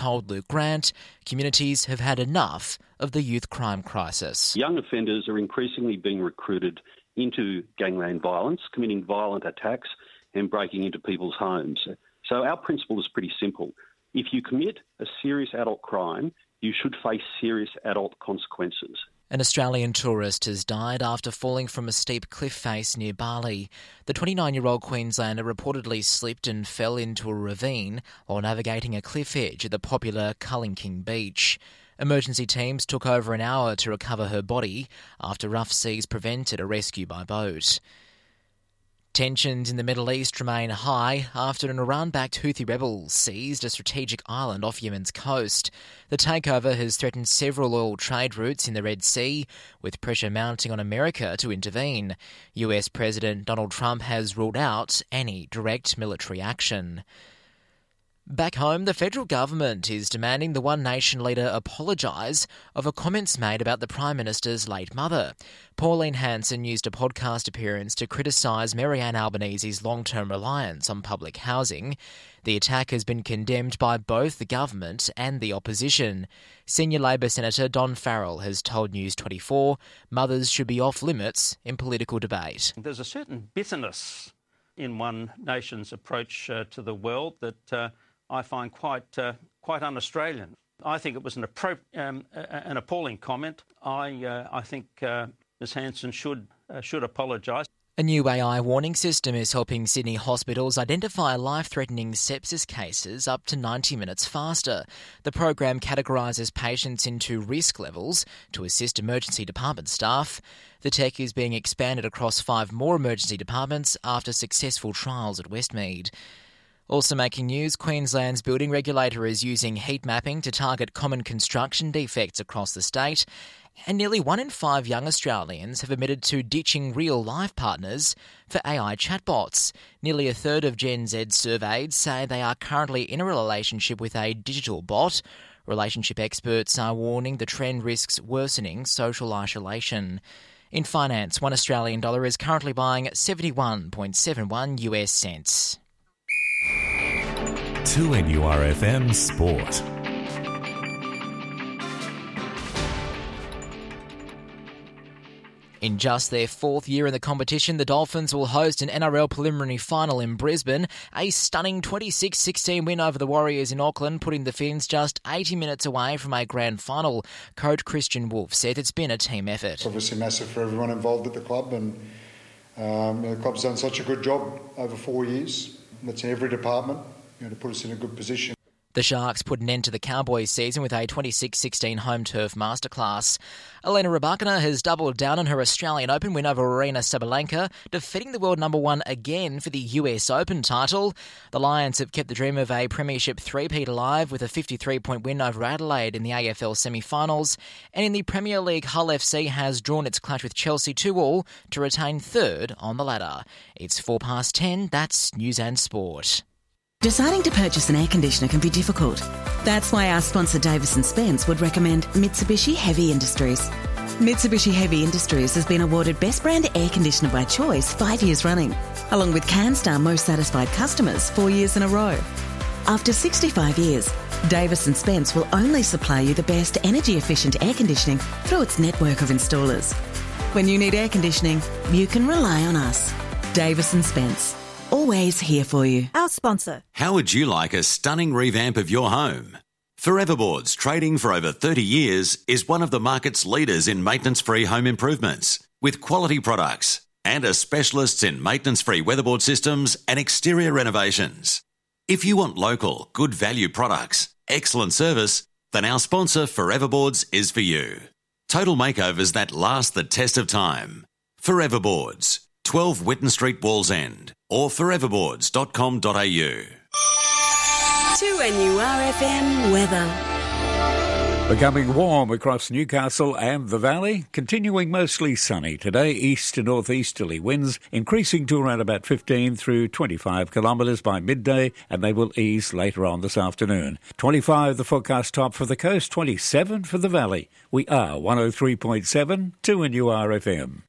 told Luke Grant communities have had enough of the youth crime crisis. Young offenders are increasingly being recruited into gangland violence, committing violent attacks and breaking into people's homes. So our principle is pretty simple. If you commit a serious adult crime, you should face serious adult consequences. An Australian tourist has died after falling from a steep cliff face near Bali. The 29-year-old Queenslander reportedly slipped and fell into a ravine while navigating a cliff edge at the popular Culling Beach. Emergency teams took over an hour to recover her body after rough seas prevented a rescue by boat. Tensions in the Middle East remain high after an Iran-backed Houthi rebel seized a strategic island off Yemen's coast. The takeover has threatened several oil trade routes in the Red Sea, with pressure mounting on America to intervene. US President Donald Trump has ruled out any direct military action. Back home, the federal government is demanding the One Nation leader apologise over comments made about the Prime Minister's late mother. Pauline Hanson used a podcast appearance to criticise Marianne Albanese's long-term reliance on public housing. The attack has been condemned by both the government and the opposition. Senior Labor Senator Don Farrell has told News 24 mothers should be off limits in political debate. There's a certain bitterness in One Nation's approach to the world that I find quite un-Australian. I think it was an appalling comment. I think Ms Hanson should apologise. A new AI warning system is helping Sydney hospitals identify life-threatening sepsis cases up to 90 minutes faster. The program categorises patients into risk levels to assist emergency department staff. The tech is being expanded across 5 more emergency departments after successful trials at Westmead. Also making news, Queensland's building regulator is using heat mapping to target common construction defects across the state, and nearly 1 in 5 young Australians have admitted to ditching real-life partners for AI chatbots. Nearly a third of Gen Z surveyed say they are currently in a relationship with a digital bot. Relationship experts are warning the trend risks worsening social isolation. In finance, $1 Australian is currently buying 71.71 US cents. 2NURFM Sport. In just their 4th year in the competition, the Dolphins will host an NRL preliminary final in Brisbane. A stunning 26-16 win over the Warriors in Auckland, putting the Finns just 80 minutes away from a grand final. Coach Christian Wolf said it's been a team effort. It's obviously massive for everyone involved at the club, and the club's done such a good job over 4 years. That's in every department, to put us in a good position. The Sharks put an end to the Cowboys season with a 26-16 home turf masterclass. Elena Rybakina has doubled down on her Australian Open win over Aryna Sabalenka, defeating the world number 1 again for the US Open title. The Lions have kept the dream of a premiership three-peat alive with a 53-point win over Adelaide in the AFL semi-finals. And in the Premier League, Hull FC has drawn its clash with Chelsea 2-2 to retain third on the ladder. It's 10:04, that's News and Sport. Deciding to purchase an air conditioner can be difficult. That's why our sponsor Davis & Spence would recommend Mitsubishi Heavy Industries. Mitsubishi Heavy Industries has been awarded Best Brand Air Conditioner by Choice 5 years running, along with CanStar Most Satisfied Customers 4 years in a row. After 65 years, Davis & Spence will only supply you the best energy-efficient air conditioning through its network of installers. When you need air conditioning, you can rely on us. Davis & Spence. Always here for you. Our sponsor. How would you like a stunning revamp of your home? Forever Boards, trading for over 30 years, is one of the market's leaders in maintenance-free home improvements, with quality products and are specialists in maintenance-free weatherboard systems and exterior renovations. If you want local, good value products, excellent service, then our sponsor Forever Boards is for you. Total makeovers that last the test of time. Forever Boards, 12 Whitton Street, Wallsend, or foreverboards.com.au. 2NURFM weather. Becoming warm across Newcastle and the Valley, continuing mostly sunny today, east to northeasterly winds, increasing to around about 15 through 25 kilometres by midday, and they will ease later on this afternoon. 25 the forecast top for the coast, 27 for the Valley. We are 103.7 2NURFM.